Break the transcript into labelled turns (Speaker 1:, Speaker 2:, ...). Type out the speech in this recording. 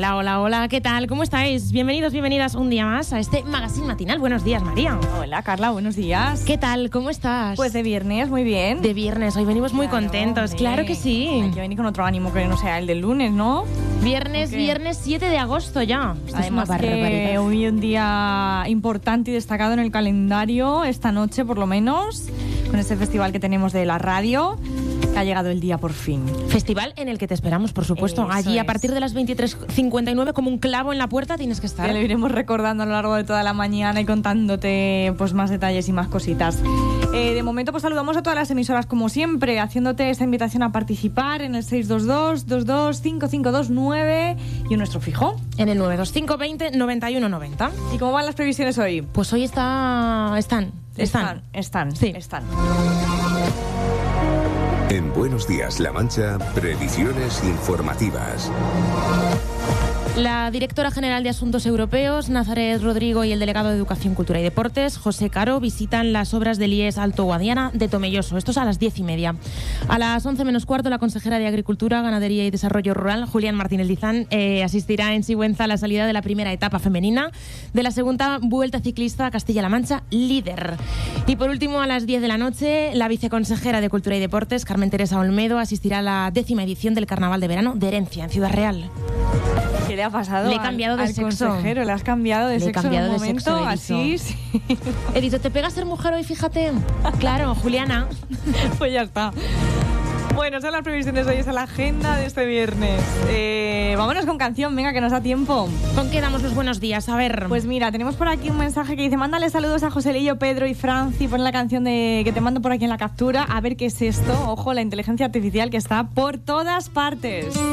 Speaker 1: Hola, hola, hola, ¿qué tal? ¿Cómo estáis? Bienvenidos, bienvenidas un día más a este magazine matinal. Buenos días, María.
Speaker 2: Hola, Carla, buenos días.
Speaker 1: ¿Qué tal? ¿Cómo estás?
Speaker 2: Pues de viernes, muy bien.
Speaker 1: De viernes, hoy venimos muy contentos,
Speaker 2: hombre.
Speaker 1: claro que sí.
Speaker 2: Hay que venir con otro ánimo que no sea el del lunes, ¿no?
Speaker 1: Viernes 7 de agosto ya. Esto
Speaker 2: Además
Speaker 1: es una
Speaker 2: que
Speaker 1: barbaridad.
Speaker 2: hoy un día importante y destacado en el calendario, esta noche por lo menos, con este festival que tenemos de la radio, que ha llegado el día por fin.
Speaker 1: Festival en el que te esperamos, por supuesto.
Speaker 2: Eso
Speaker 1: Allí a
Speaker 2: es.
Speaker 1: partir de las 23:59, como un clavo en la puerta, tienes que estar.
Speaker 2: Ya lo iremos recordando a lo largo de toda la mañana y contándote pues más detalles y más cositas. De momento pues saludamos a todas las emisoras como siempre, haciéndote esta invitación a participar en el 622-22-552-9 y en nuestro fijo.
Speaker 1: En el 925 20 91 90.
Speaker 2: ¿Y cómo van las previsiones hoy?
Speaker 1: Pues hoy están. Sí.
Speaker 2: Están.
Speaker 3: En Buenos Días, La Mancha, previsiones informativas.
Speaker 1: La directora general de Asuntos Europeos, Nazaret Rodrigo, y el delegado de Educación, Cultura y Deportes, José Caro, visitan las obras del IES Alto Guadiana de Tomelloso. Esto es a las 10:30. A las 11 menos cuarto, la consejera de Agricultura, Ganadería y Desarrollo Rural, Julián Martínez Lizán, asistirá en Sigüenza a la salida de la primera etapa femenina de la segunda Vuelta Ciclista a Castilla-La Mancha, líder. Y por último, a las 10 de la noche, la viceconsejera de Cultura y Deportes, Carmen Teresa Olmedo, asistirá a la 10ª edición del Carnaval de Verano de Herencia, en Ciudad Real.
Speaker 2: ¿Qué le ha pasado?
Speaker 1: Le he cambiado de
Speaker 2: al
Speaker 1: sexo.
Speaker 2: consejero? ¿Le has cambiado de
Speaker 1: Le he
Speaker 2: sexo
Speaker 1: cambiado
Speaker 2: en un
Speaker 1: de
Speaker 2: momento?
Speaker 1: sexo, he
Speaker 2: Así,
Speaker 1: dicho.
Speaker 2: sí.
Speaker 1: He dicho, ¿te pega ser mujer hoy? Fíjate. Claro, Juliana.
Speaker 2: Pues ya está. Bueno, son las previsiones hoy, es la agenda de este viernes. Vámonos con canción, venga, que nos da tiempo.
Speaker 1: ¿Con qué damos los buenos días? A ver.
Speaker 2: Pues mira, tenemos por aquí un mensaje que dice: mándale saludos a Joselillo, Pedro y Franci. Pon la canción que te mando por aquí en la captura. A ver qué es esto. Ojo, la inteligencia artificial que está por todas partes.